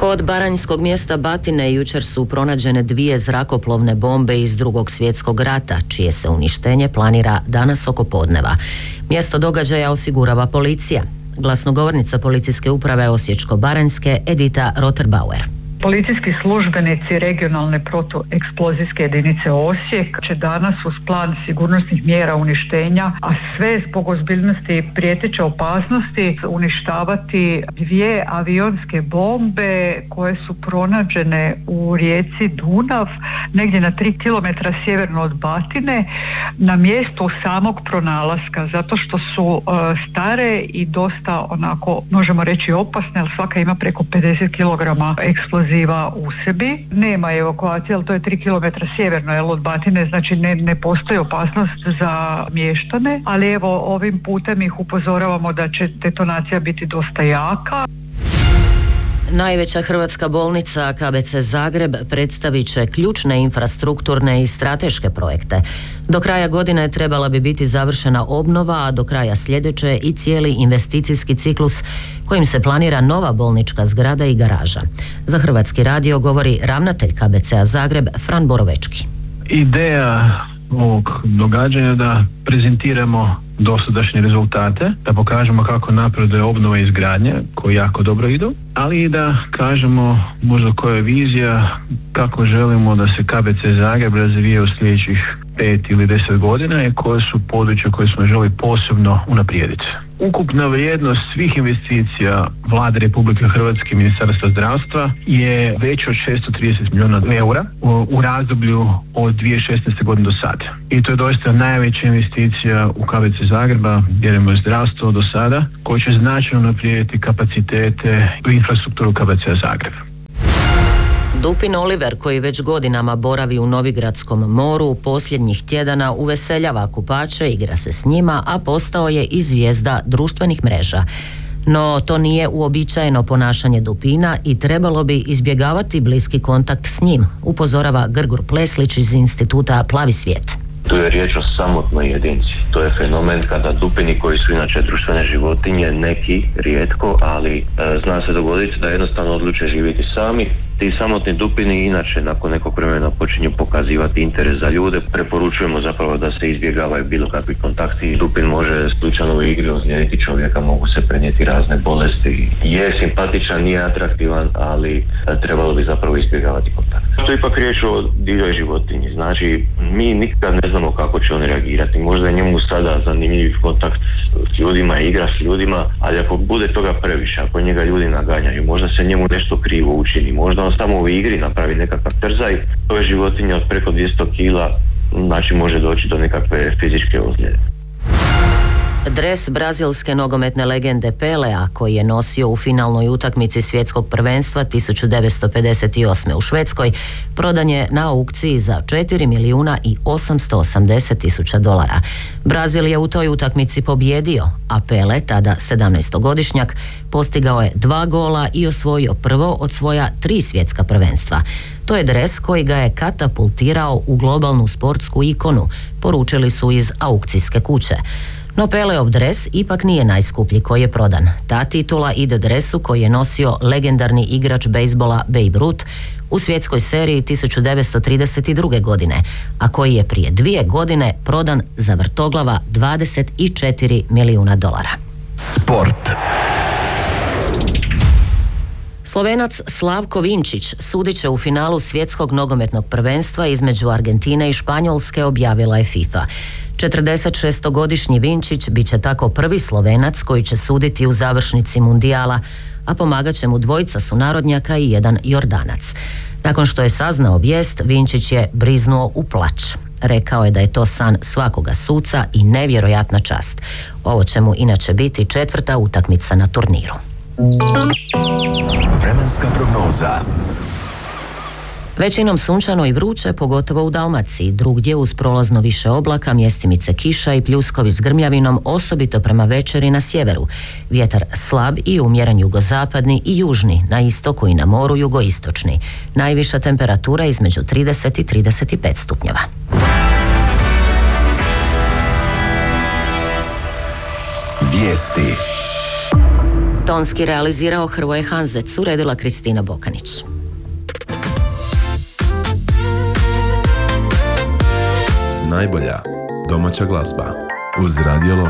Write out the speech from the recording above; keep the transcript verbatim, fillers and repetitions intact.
Kod baranjskog mjesta Batine jučer su pronađene dvije zrakoplovne bombe iz Drugog svjetskog rata, čije se uništenje planira danas oko podneva. Mjesto događaja osigurava policija. Glasnogovornica policijske uprave Osječko-baranjske Edita Roterbauer. Policijski službenici regionalne protueksplozijske jedinice Osijek će danas uz plan sigurnosnih mjera uništenja, a sve zbog ozbiljnosti prijeteće opasnosti, uništavati dvije avionske bombe koje su pronađene u rijeci Dunav, negdje na tri kilometra sjeverno od Batine, na mjestu samog pronalaska, zato što su uh, stare i dosta onako, možemo reći, opasne, ali svaka ima preko pedeset kilograma eksploziva u sebi. Nema evakuacije, ali to je tri kilometra sjeverno jel, od Batine, znači ne, ne postoji opasnost za mještane, ali evo ovim putem ih upozoravamo da će detonacija biti dosta jaka. Najveća hrvatska bolnica K B C Zagreb predstavit će ključne infrastrukturne i strateške projekte. Do kraja godine trebala bi biti završena obnova, a do kraja sljedeće i cijeli investicijski ciklus kojim se planira nova bolnička zgrada i garaža. Za Hrvatski radio govori ravnatelj K B C-a Zagreb Fran Borovečki. Ideja ovog događanja da prezentiramo dosadašnje rezultate, da pokažemo kako napreduje obnova i izgradnja koji jako dobro idu, ali i da kažemo možda koja je vizija kako želimo da se K B C Zagreb razvije u sljedećih pet ili deset godina i koje su područja koje smo želi posebno unaprijediti. Ukupna vrijednost svih investicija Vlade Republike Hrvatske i Ministarstva zdravstva je veća od šesto trideset milijuna eura u, u razdoblju od dvije tisuće šesnaeste godine do sada. I to je doista najveća investicija u K B C Zagreba, vjerujemo zdravstvo do sada, koji će značajno unaprijediti kapacitete i infrastrukturu K B C Zagreb. Dupin Oliver, koji već godinama boravi u Novigradskom moru, posljednjih tjedana uveseljava kupače, igra se s njima, a postao je i zvijezda društvenih mreža. No, to nije uobičajeno ponašanje Dupina i trebalo bi izbjegavati bliski kontakt s njim, upozorava Grgur Pleslić iz instituta Plavi svijet. Tu je riječ o samotnoj jedinci. To je fenomen kada dupini koji su inače društvene životinje, neki rijetko, ali e, zna se dogoditi da jednostavno odluče živjeti sami. Ti samotni dupini inače nakon nekog vremena počinju pokazivati interes za ljude. Preporučujemo zapravo da se izbjegavaju bilo kakvi kontakti. Dupin može slučajno u igri ozlijediti čovjeka, mogu se prenijeti razne bolesti. Je simpatičan, nije atraktivan, ali trebalo bi zapravo izbjegavati kontakt. To je ipak riječ o divljoj životinji. Znači, mi nikad ne znamo kako će on reagirati. Možda je njemu sada zanimljiv kontakt s ljudima, igra s ljudima, ali ako bude toga previše, ako njega ljudi naganjaju, možda se njemu nešto krivo učini, možda on samo u igri napravi nekakav trzaj, to je životinja od preko dvjesto kila, znači može doći do nekakve fizičke ozljede. Dres brazilske nogometne legende Pelea, koji je nosio u finalnoj utakmici svjetskog prvenstva tisuću devetsto pedeset osme u Švedskoj, prodan je na aukciji za četiri milijuna i osamsto osamdeset tisuća dolara. Brazil je u toj utakmici pobjedio, a Pele, tada sedamnaestogodišnjak, postigao je dva gola i osvojio prvo od svoja tri svjetska prvenstva. To je dres koji ga je katapultirao u globalnu sportsku ikonu, poručili su iz aukcijske kuće. No Peleov dres ipak nije najskuplji koji je prodan. Ta titula ide dresu koji je nosio legendarni igrač bejsbola Babe Ruth u svjetskoj seriji tisuću devetsto trideset druge. godine, a koji je prije dvije godine prodan za vrtoglava dvadeset četiri milijuna dolara. Sport. Slovenac Slavko Vinčić sudit će u finalu svjetskog nogometnog prvenstva između Argentine i Španjolske, objavila je FIFA. četrdesetšestogodišnji Vinčić bit će tako prvi Slovenac koji će suditi u završnici mundijala, a pomagat će mu dvojica sunarodnjaka i jedan Jordanac. Nakon što je saznao vijest, Vinčić je briznuo u plač. Rekao je da je to san svakoga suca i nevjerojatna čast. Ovo će mu inače biti četvrta utakmica na turniru. Vremenska prognoza. Većinom sunčano i vruće, pogotovo u Dalmaciji. Drugdje uz prolazno više oblaka, mjestimice kiša i pljuskovi s grmljavinom, osobito prema večeri na sjeveru. Vjetar slab i umjeren jugozapadni i južni, na istoku i na moru jugoistočni. Najviša temperatura između trideset i trideset pet stupnjeva. Vijesti. Tonski realizirao Hrvoje Hanzec, uredila Kristina Bokanić. Najbolja domaća glazba uz Radio Lošinj.